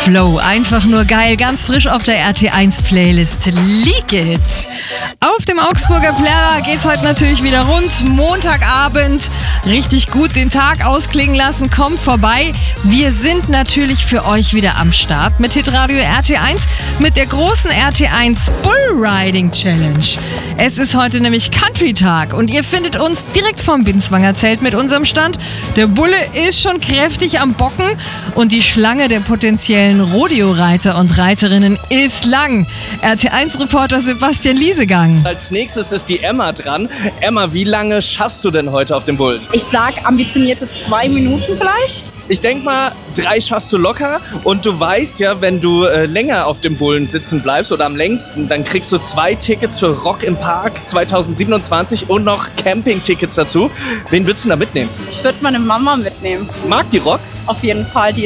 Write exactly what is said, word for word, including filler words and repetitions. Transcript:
Flow, einfach nur geil, ganz frisch auf der R T eins Playlist. Leak It. Auf dem Augsburger Plärrer geht's heute natürlich wieder rund. Montagabend, richtig gut den Tag ausklingen lassen, kommt vorbei. Wir sind natürlich für euch wieder am Start mit Hitradio R T eins, mit der großen R T eins Bullriding Challenge. Es ist heute nämlich Country-Tag und ihr findet uns direkt vom Binswanger Zelt mit unserem Stand. Der Bulle ist schon kräftig am Bocken und die Schlange der potenziellen Rodeo-Reiter und Reiterinnen ist lang. R T eins Reporter Sebastian Liesegang. Als nächstes ist die Emma dran. Emma, wie lange schaffst du denn heute auf dem Bullen? Ich sag ambitionierte zwei Minuten vielleicht. Ich denke mal, drei schaffst du locker. Und du weißt ja, wenn du äh, länger auf dem Bullen sitzen bleibst oder am längsten, dann kriegst du zwei Tickets für Rock im Park zwanzig siebenundzwanzig und noch Camping-Tickets dazu. Wen würdest du da mitnehmen? Ich würde meine Mama mitnehmen. Mag die Rock? Auf jeden Fall. Die